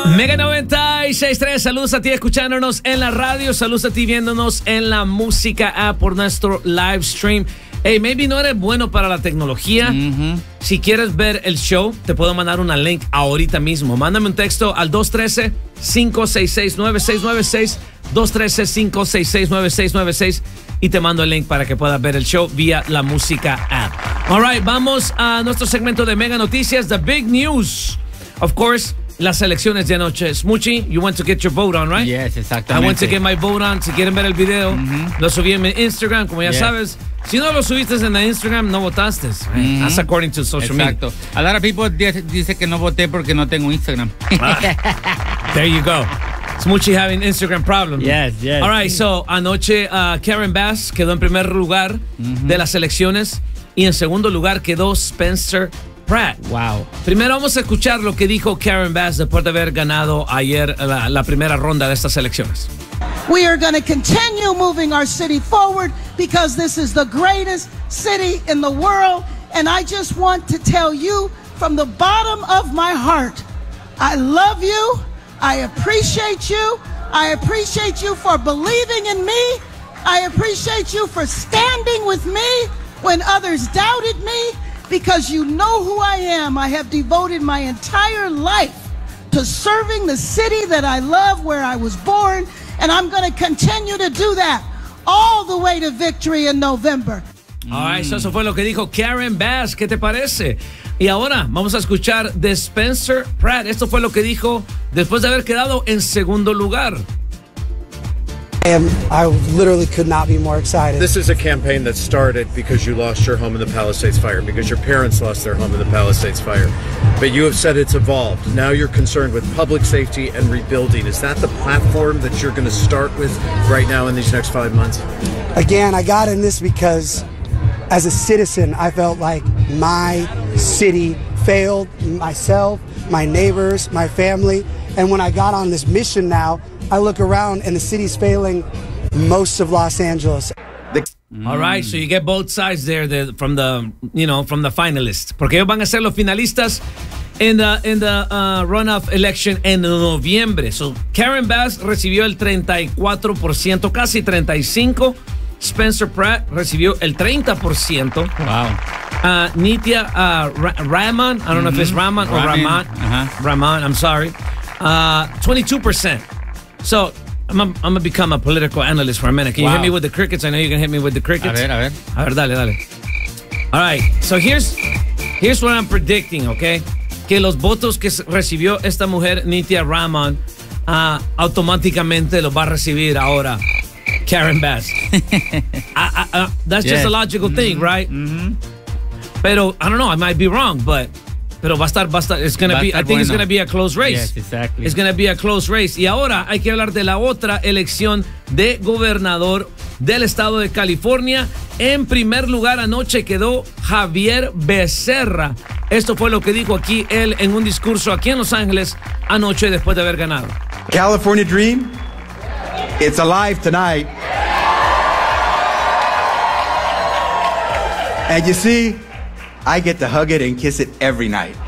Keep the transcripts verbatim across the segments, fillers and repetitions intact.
Mega noventa y seis punto tres, saludos a ti escuchándonos en la radio, saludos a ti viéndonos en la música app por nuestro live stream. Hey, maybe no eres bueno para la tecnología. Mm-hmm. Si quieres ver el show, te puedo mandar una link ahorita mismo. Mándame un texto al dos uno tres, cinco seis seis, nueve seis nueve seis, dos uno tres, cinco seis seis, nueve seis nueve seis y te mando el link para que puedas ver el show vía la música app. All right, vamos a nuestro segmento de Mega Noticias, The Big News. Of course, las elecciones de anoche. Smoochie, you went to get your vote on, right? Yes, exactamente. I went to get my vote on. Si quieren ver el video, mm-hmm. lo subí en mi Instagram, como ya yes. sabes. Si no lo subiste en la Instagram, no votaste. Right? Mm-hmm. That's according to social Exacto. media. A lot of people dice que no voté porque no tengo Instagram. Ah, there you go. Smoochie having Instagram problems. Yes, yes. All right, so anoche uh, Karen Bass quedó en primer lugar mm-hmm. de las elecciones y en segundo lugar quedó Spencer Pratt. Wow. Primero vamos a escuchar lo que dijo Karen Bass después de haber ganado ayer la, la primera ronda de estas elecciones. We are going to continue moving our city forward because this is the greatest city in the world. And I just want to tell you from the bottom of my heart, I love you. I appreciate you. I appreciate you for believing in me. I appreciate you for standing with me when others doubted me. Because you know who I am. I have devoted my entire life to serving the city that I love, where I was born, and I'm going to continue to do that all the way to victory in November. All right, so eso fue lo que dijo Karen Bass. ¿Qué te parece? Y ahora vamos a escuchar de Spencer Pratt. Esto fue lo que dijo después de haber quedado en segundo lugar. And I literally could not be more excited. This is a campaign that started because you lost your home in the Palisades fire, because your parents lost their home in the Palisades fire. But you have said it's evolved. Now you're concerned with public safety and rebuilding. Is that the platform that you're going to start with right now in these next five months? Again, I got in this because as a citizen, I felt like my city failed myself, my neighbors, my family. And when I got on this mission now, I look around and the city's failing most of Los Angeles. Mm. All right, so you get both sides there the, from the, you know, from the finalists. Porque ellos van a ser los finalistas in the, in the uh, runoff election en noviembre. So Karen Bass recibió el treinta y cuatro por ciento, casi treinta y cinco por ciento. Spencer Pratt recibió el treinta por ciento. Wow. Uh, Nitya uh, Ra- Raman, I don't mm-hmm. know if it's Raman or Ramin. Raman. Uh-huh. Raman, I'm sorry. Uh, twenty-two percent. So I'm I'm going to become a political analyst for a minute. Can you wow. hit me with the crickets? I know you're going to hit me with the crickets. A ver, a ver. A ver, dale, dale. All right. So here's, here's what I'm predicting, okay? Que los votos que recibió esta mujer, Nitya Raman, uh, automáticamente los va a recibir ahora Karen Bass. I, I, uh, that's yes. just a logical mm-hmm. thing, right? Mm-hmm. Pero, I don't know, I might be wrong, but... Pero va a estar, va a estar, it's gonna be, I think bueno. it's gonna be a close race. Yes, exactly. It's gonna be a close race. Y ahora hay que hablar de la otra elección de gobernador del estado de California. En primer lugar anoche quedó Javier Becerra. Esto fue lo que dijo aquí él en un discurso aquí en Los Ángeles anoche después de haber ganado. California dream, it's alive tonight. And you see, I get to hug it and kiss it every night.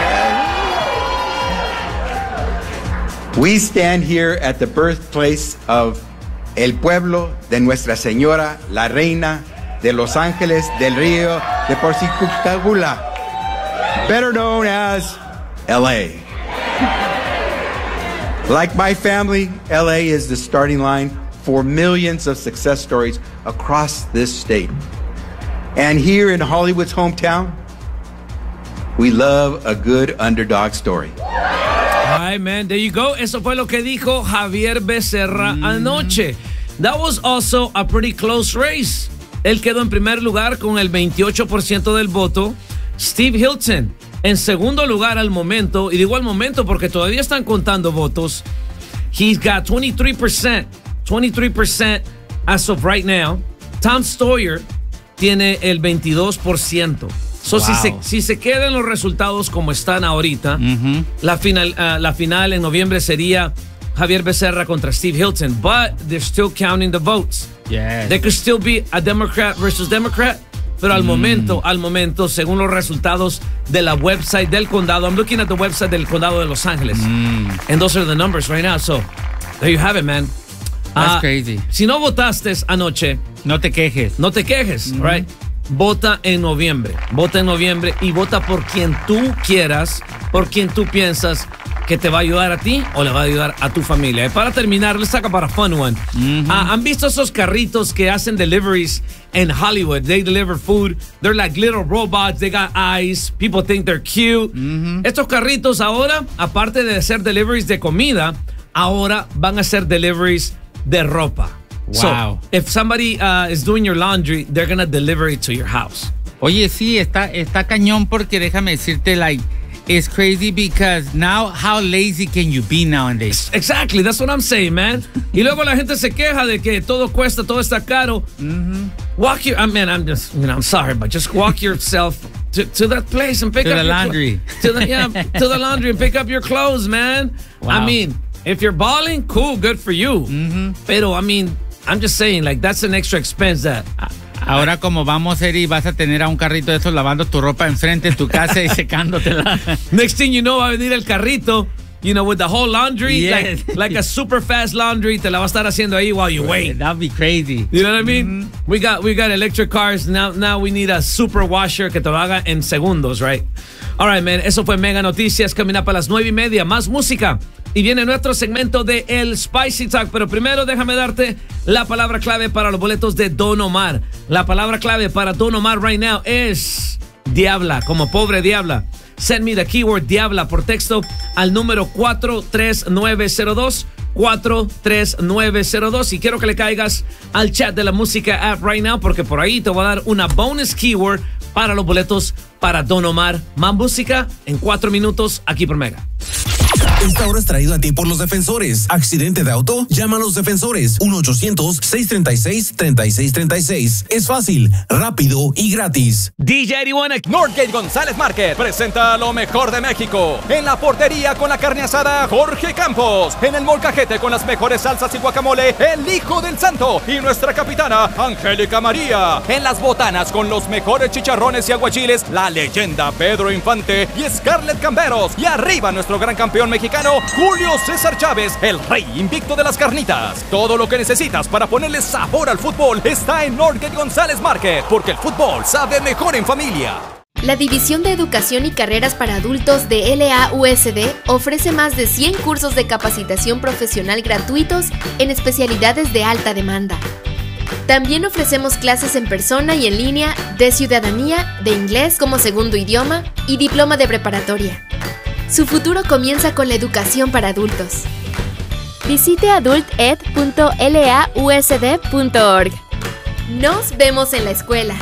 We stand here at the birthplace of el pueblo de Nuestra Señora, la Reina de Los Ángeles del Río de Porciúncula, better known as L A. Like my family, L A is the starting line for millions of success stories across this state. And here in Hollywood's hometown, we love a good underdog story. All right, man, there you go. Eso fue lo que dijo Javier Becerra mm. anoche. That was also a pretty close race. Él quedó en primer lugar con el veintiocho por ciento del voto. Steve Hilton en segundo lugar al momento. Y digo al momento porque todavía están contando votos. He's got twenty-three percent. twenty-three percent as of right now. Tom Sawyer tiene el veintidós por ciento. So, wow. si, se, si se quedan los resultados como están ahorita, mm-hmm. la, final, uh, la final en noviembre sería Javier Becerra contra Steve Hilton. But they're still counting the votes. Yes. There could still be a Democrat versus Democrat. Pero al mm. momento, al momento, según los resultados de la website del condado, I'm looking at the website del condado de Los Ángeles. Mm. And those are the numbers right now. So, there you have it, man. That's uh, crazy. Si no votaste anoche, no te quejes. No te quejes, mm. right? Vota en noviembre. Vota en noviembre y vota por quien tú quieras, por quien tú piensas que te va a ayudar a ti o le va a ayudar a tu familia. Y para terminar, let's talk about a fun one. Mm-hmm. Uh, ¿Han visto esos carritos que hacen deliveries en Hollywood? They deliver food. They're like little robots. They got eyes. People think they're cute. Mm-hmm. Estos carritos ahora, aparte de hacer deliveries de comida, ahora van a hacer deliveries de ropa. Wow. So, if somebody uh, is doing your laundry, they're going to deliver it to your house. Oye, sí, está, está cañón porque déjame decirte, like, it's crazy because now how lazy can you be nowadays? Exactly, that's what I'm saying, man. Y luego la gente se queja de que todo cuesta, todo está caro. Mm-hmm. Walk your, I mean, I'm just, you know, I'm sorry, but just walk yourself to, to that place and pick to up the your laundry. Cl- to the yeah, to the laundry and pick up your clothes, man. Wow. I mean, if you're balling, cool, good for you. Mm-hmm. Pero I mean, I'm just saying, like, that's an extra expense that. Ahora como vamos, Eri, vas a tener a un carrito de esos lavando tu ropa enfrente de tu casa y secándotela. Next thing you know, va a venir el carrito, you know, with the whole laundry, yes. like, like a super fast laundry, te la va a estar haciendo ahí while you wait. That'd be crazy. You know what I mean? Mm-hmm. We got we got electric cars, now now we need a super washer que te lo haga en segundos, right? All right, man, eso fue Mega Noticias, coming up a las nueve y media, más música. Y viene nuestro segmento de El Spicy Talk. Pero primero déjame darte la palabra clave para los boletos de Don Omar. La palabra clave para Don Omar right now es Diabla, como pobre diabla. Send me the keyword Diabla por texto al número cuatro tres nueve cero dos. cuatro tres nueve cero dos. Y quiero que le caigas al chat de la música app right now, porque por ahí te voy a dar una bonus keyword para los boletos para Don Omar. Más música en cuatro minutos aquí por Mega. Esta hora es traído a ti por los defensores. ¿Accidente de auto? Llama a los defensores. uno ochocientos, seiscientos treinta y seis, treinta y seis treinta y seis. Es fácil, rápido y gratis. D J ochenta y uno. Northgate González Market presenta lo mejor de México. En la portería con la carne asada, Jorge Campos. En el molcajete con las mejores salsas y guacamole, el Hijo del Santo. Y nuestra capitana, Angélica María. En las botanas con los mejores chicharrones y aguachiles, la leyenda Pedro Infante y Scarlett Camberos. Y arriba nuestro gran campeón mexicano, Julio César Chávez, el rey invicto de las carnitas. Todo lo que necesitas para ponerle sabor al fútbol está en Northgate González Market, porque el fútbol sabe mejor en familia. La División de Educación y Carreras para Adultos de L A U S D ofrece más de cien cursos de capacitación profesional gratuitos en especialidades de alta demanda. También ofrecemos clases en persona y en línea de ciudadanía, de inglés como segundo idioma y diploma de preparatoria. Su futuro comienza con la educación para adultos. Visite adult ed punto l a u s d punto org. Nos vemos en la escuela.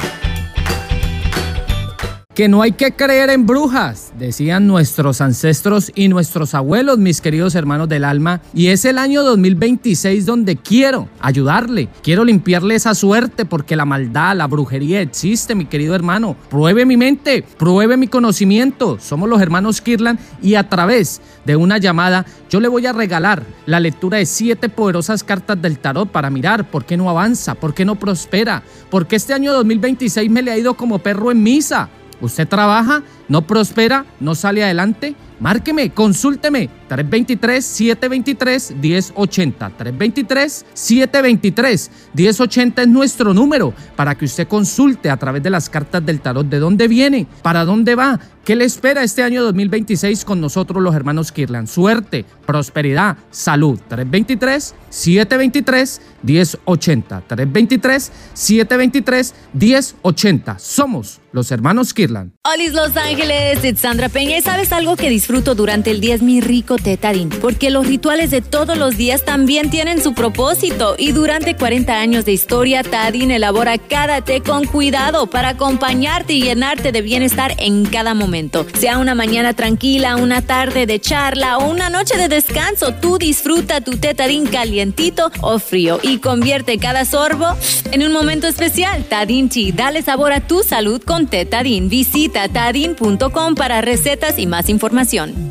Que no hay que creer en brujas, decían nuestros ancestros y nuestros abuelos, mis queridos hermanos del alma. Y es el año dos mil veintiséis donde quiero ayudarle, quiero limpiarle esa suerte, porque la maldad, la brujería existe, mi querido hermano. Pruebe mi mente, pruebe mi conocimiento. Somos los hermanos Kirlan y a través de una llamada yo le voy a regalar la lectura de siete poderosas cartas del tarot para mirar por qué no avanza, por qué no prospera, porque este año dos mil veintiséis me le ha ido como perro en misa. ¿Usted trabaja, no prospera, no sale adelante? Márqueme, consúlteme, tres dos tres, siete dos tres, uno cero ocho cero. tres dos tres, siete dos tres, uno cero ocho cero es nuestro número para que usted consulte a través de las cartas del tarot de dónde viene, para dónde va, qué le espera este año dos mil veintiséis con nosotros los hermanos Kirlan. Suerte, prosperidad, salud. tres dos tres, siete dos tres, uno cero ocho cero. tres dos tres, siete dos tres, uno cero ocho cero. Somos los hermanos Kirlan. Olis Los Ángeles, it's Sandra Peña. ¿Y sabes algo que disfruto durante el día? Es mi rico té Tarín, porque los rituales de todos los días también tienen su propósito. Y durante cuarenta años de historia, Tarín elabora cada té con cuidado para acompañarte y llenarte de bienestar en cada momento. Sea una mañana tranquila, una tarde de charla o una noche de descanso, tú disfruta tu té Tarín calientito o frío y convierte cada sorbo en un momento especial. Tarín Tea, dale sabor a tu salud con té Tarín. Visita tarín punto com para recetas y más información.